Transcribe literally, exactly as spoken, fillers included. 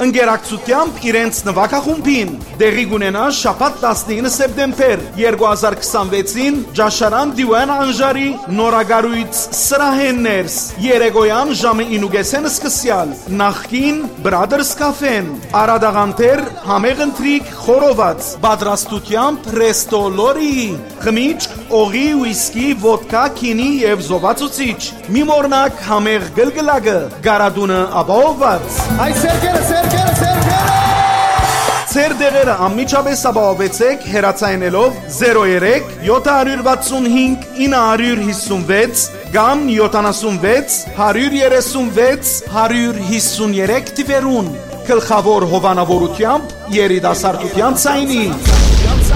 ընկերակցությամբ իրենց նվագախումբին։ Դեղի կունենա շաբաթ տասնինը սեպտեմբեր երկու հազար քսանվեցին Ջաշարան Դիվան Անժարի նորագարույց սրահեններս երեկոյան ժամը ինուգեսեն սկսյալ նախքին Brothers Cafe-ն Արադաղանտեր համեղընտրիկ խորոված պատրաստությամբ Resto Lori խմիչք օղի ուիսկի ոդկա քինի եւ զովացուցիչ մի մորնակ համեղ գլգլակը գարադունը ապահովված Այ սերկերը սերկերը սերկերը Ձեր դեղերը անմիջապես ապահովեցեք հեռացայնելով zero three seven six five nine five six կամ յոթանասունվեց հարյուր երեսունվեց հարյուր հիսուներեք թվերուն գլխավոր հովանավորությամբ երիտասարդության ցայնի